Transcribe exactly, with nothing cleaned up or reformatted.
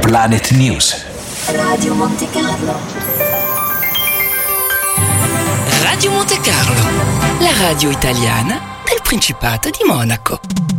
Planet News. Radio Monte Carlo. Radio Monte Carlo, la radio italiana del Principato di Monaco.